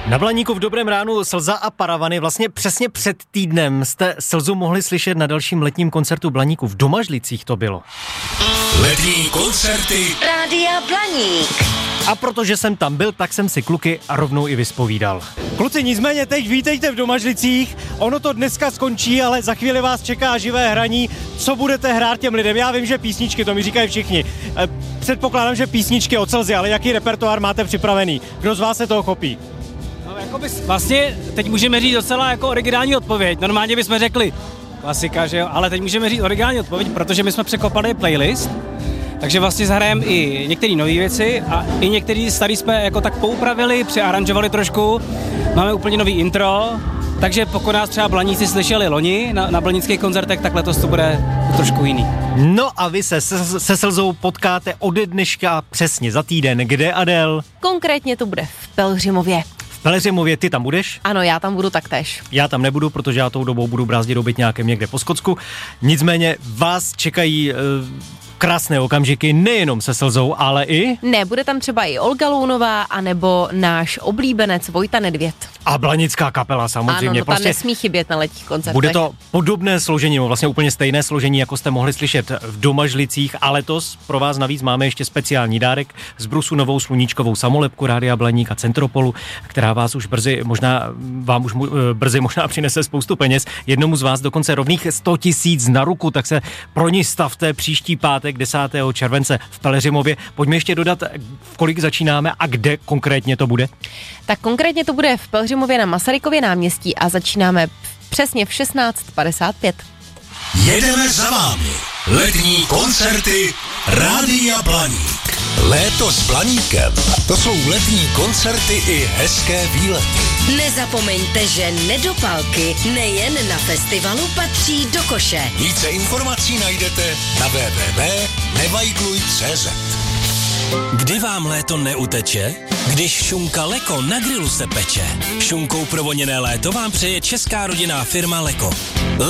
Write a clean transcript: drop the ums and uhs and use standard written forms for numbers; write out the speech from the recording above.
Na Blaníku v Dobrém ránu Slza a paravany. Vlastně přesně před týdnem jste Slzu mohli slyšet na dalším letním koncertu Blaníku. V Domažlicích to bylo. Letní koncerty Rádia Blaník. A protože jsem tam byl, tak jsem si kluky a rovnou i vyspovídal. Kluci, nicméně teď vítejte v Domažlicích. Ono to dneska skončí, ale za chvíli vás čeká živé hraní. Co budete hrát těm lidem? Já vím, že písničky, to mi říkají všichni. Předpokládám, že písničky od Slzy, ale jaký repertoár máte připravený? Kdo z vás se toho chopí? Vlastně teď můžeme říct docela jako originální odpověď. Normálně bychom řekli klasika, že jo, ale teď můžeme říct originální odpověď, protože my jsme překopali playlist, takže vlastně zahrajeme i některé nové věci a i některé staré jsme jako tak poupravili, přearanžovali trošku. Máme úplně nový intro, takže pokud nás třeba Blaníci slyšeli loni na blanických koncertech, tak letos to bude trošku jiný. No a vy se Slzou potkáte ode dneška přesně za týden. Kde, Adel? Konkrétně to bude v Pelhřimově. V Pelhřimově, ty tam budeš? Ano, já tam budu taktéž. Já tam nebudu, protože já tou dobou budu brázdit do bytňákem někde po Skotsku. Nicméně vás čekají krásné okamžiky nejenom se Slzou, ale i... Ne, bude tam třeba i Olga Lounová, anebo náš oblíbenec Vojta Nedvěd. A blanická kapela samozřejmě. Ano, no ta nesmí chybět na letních koncertech. Bude to podobné složení, no vlastně úplně stejné složení, jako jste mohli slyšet v Domažlicích, a letos pro vás navíc máme ještě speciální dárek z Brusu, novou sluníčkovou samolepku Rádia Blaník a Centropolu, která vás už brzy možná přinese spoustu peněz. Jednomu z vás dokonce rovných 100 000 na ruku, tak se pro ní stavte příští pátek 10. července v Pelhřimově. Pojďme ještě dodat, v kolik začínáme a kde konkrétně to bude. Tak konkrétně to bude v Pelhřimově na Masarykově náměstí a začínáme přesně v 16:55. jedeme za vámi. Letní koncerty Rádia Blaník. Léto s Blaníkem. To jsou letní koncerty i hezké výlety. Nezapomeňte, že nedopalky nejen na festivalu patří do koše. Více informací najdete na www.nevajgluj.cz. Kdy vám léto neuteče? Když šunka Leko na grilu se peče. Šunkou provoněné léto vám přeje česká rodinná firma Leko.